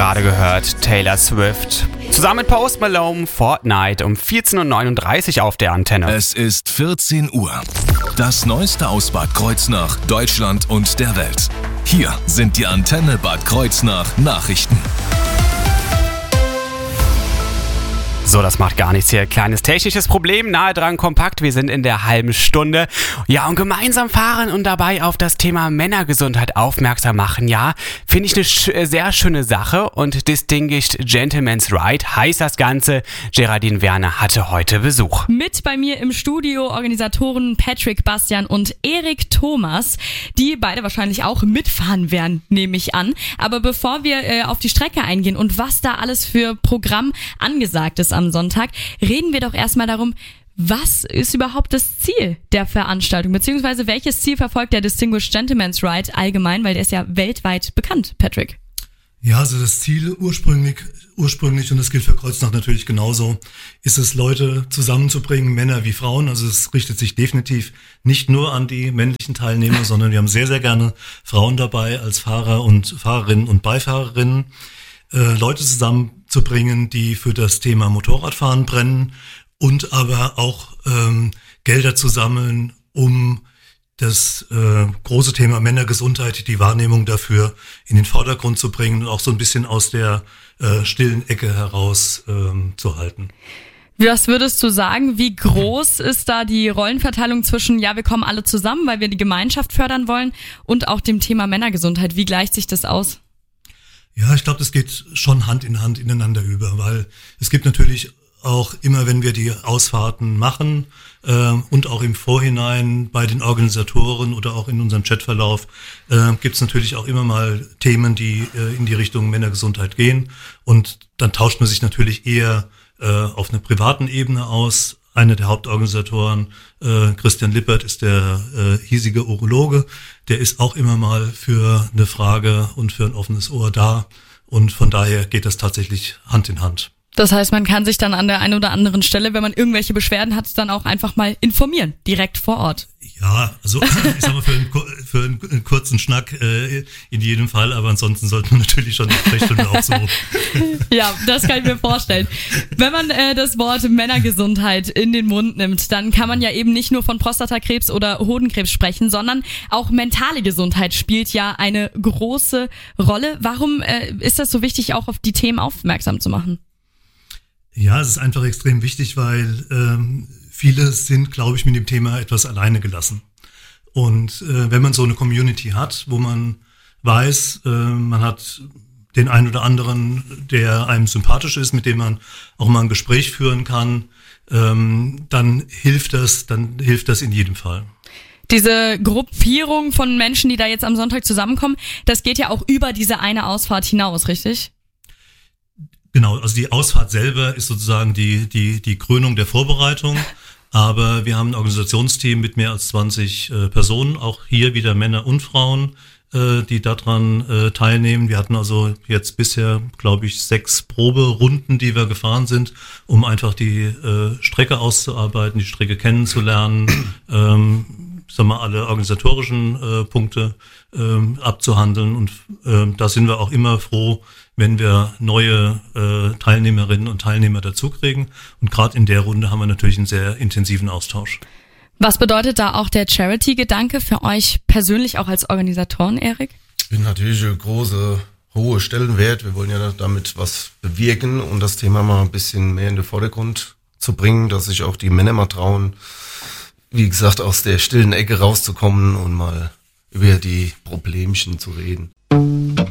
gerade gehört, Taylor Swift. Zusammen mit Post Malone, Fortnite um 14.39 Uhr auf der Antenne. Es ist 14 Uhr. Das Neueste aus Bad Kreuznach, Deutschland und der Welt. Hier sind die Antenne Bad Kreuznach Nachrichten. So, das macht gar nichts hier. Kleines technisches Problem, nahe dran kompakt. Wir sind in der halben Stunde. Ja, und gemeinsam fahren und dabei auf das Thema Männergesundheit aufmerksam machen. Ja, finde ich eine sehr schöne Sache. Und Distinguished Gentleman's Ride heißt das Ganze. Geraldine Werner hatte heute Besuch. Mit bei mir im Studio Organisatoren Patrick, Bastian und Erik Thomas, die beide wahrscheinlich auch mitfahren werden, nehme ich an. Aber bevor wir auf die Strecke eingehen und was da alles für Programm angesagt ist am Sonntag, reden wir doch erstmal darum, was ist überhaupt das Ziel der Veranstaltung, beziehungsweise welches Ziel verfolgt der Distinguished Gentleman's Ride allgemein, weil der ist ja weltweit bekannt, Patrick. Ja, also das Ziel ursprünglich, und das gilt für Kreuznach natürlich genauso, ist es, Leute zusammenzubringen, Männer wie Frauen. Also es richtet sich definitiv nicht nur an die männlichen Teilnehmer, sondern wir haben sehr, sehr gerne Frauen dabei als Fahrer und Fahrerinnen und Beifahrerinnen. Leute zusammenzubringen, die für das Thema Motorradfahren brennen und aber auch Gelder zu sammeln, um das große Thema Männergesundheit, die Wahrnehmung dafür in den Vordergrund zu bringen und auch so ein bisschen aus der stillen Ecke heraus zu halten. Was würdest du sagen, wie groß ist da die Rollenverteilung zwischen, ja, wir kommen alle zusammen, weil wir die Gemeinschaft fördern wollen, und auch dem Thema Männergesundheit? Wie gleicht sich das aus? Ja, ich glaube, das geht schon Hand in Hand ineinander über, weil es gibt natürlich auch immer, wenn wir die Ausfahrten machen und auch im Vorhinein bei den Organisatoren oder auch in unserem Chatverlauf gibt es natürlich auch immer mal Themen, die in die Richtung Männergesundheit gehen, und dann tauscht man sich natürlich eher auf einer privaten Ebene aus. Einer der Hauptorganisatoren, Christian Lippert, ist der hiesige Urologe. Der ist auch immer mal für eine Frage und für ein offenes Ohr da. Und von daher geht das tatsächlich Hand in Hand. Das heißt, man kann sich dann an der einen oder anderen Stelle, wenn man irgendwelche Beschwerden hat, dann auch einfach mal informieren, direkt vor Ort. Ja, also ich sag mal, für einen kurzen Schnack in jedem Fall, aber ansonsten sollte man natürlich schon die Sprechstunde aufsuchen. Ja, das kann ich mir vorstellen. Wenn man das Wort Männergesundheit in den Mund nimmt, dann kann man ja eben nicht nur von Prostatakrebs oder Hodenkrebs sprechen, sondern auch mentale Gesundheit spielt ja eine große Rolle. Warum ist das so wichtig, auch auf die Themen aufmerksam zu machen? Ja, es ist einfach extrem wichtig, weil viele sind, glaube ich, mit dem Thema etwas alleine gelassen. Und wenn man so eine Community hat, wo man weiß, man hat den einen oder anderen, der einem sympathisch ist, mit dem man auch mal ein Gespräch führen kann, dann hilft das in jedem Fall. Diese Gruppierung von Menschen, die da jetzt am Sonntag zusammenkommen, das geht ja auch über diese eine Ausfahrt hinaus, richtig? Genau, also die Ausfahrt selber ist sozusagen die Krönung der Vorbereitung, aber wir haben ein Organisationsteam mit mehr als 20 Personen, auch hier wieder Männer und Frauen, die daran teilnehmen. Wir hatten also jetzt bisher, glaube ich, 6 Proberunden, die wir gefahren sind, um einfach die Strecke auszuarbeiten, die Strecke kennenzulernen, alle organisatorischen Punkte abzuhandeln, und da sind wir auch immer froh, wenn wir neue Teilnehmerinnen und Teilnehmer dazukriegen. Und gerade in der Runde haben wir natürlich einen sehr intensiven Austausch. Was bedeutet da auch der Charity-Gedanke für euch persönlich, auch als Organisatoren, Erik? Ich bin natürlich ein hoher Stellenwert. Wir wollen ja damit was bewirken und das Thema mal ein bisschen mehr in den Vordergrund zu bringen, dass sich auch die Männer mal trauen, wie gesagt, aus der stillen Ecke rauszukommen und mal über die Problemchen zu reden.